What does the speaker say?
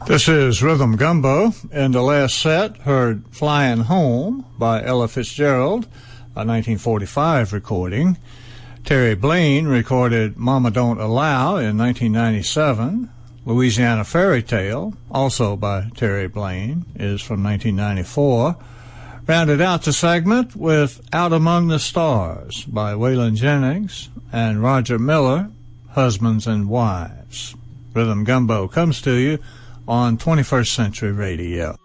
This is Rhythm Gumbo. In the last set, heard Flying Home by Ella Fitzgerald, a 1945 recording. Terry Blaine recorded Mama Don't Allow in 1997. Louisiana Fairy Tale, also by Terry Blaine, is from 1994. Rounded out the segment with Out Among the Stars by Waylon Jennings and Roger Miller, Husbands and Wives. Rhythm Gumbo comes to you on 21st Century Radio.